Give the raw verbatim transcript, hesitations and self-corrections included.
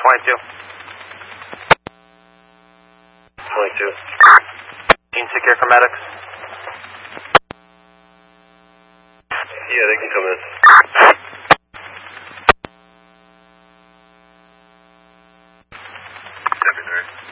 twenty-two. twenty-two. Team take care for medics. Yeah, they can come in. Secondary.